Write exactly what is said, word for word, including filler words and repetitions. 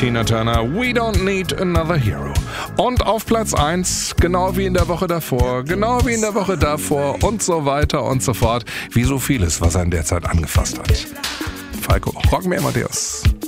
Tina Turner, We Don't Need Another Hero. Und auf Platz eins, genau wie in der Woche davor, genau wie in der Woche davor und so weiter und so fort, wie so vieles, was einen derzeit angefasst hat. Falco, Rock me, Amadeus.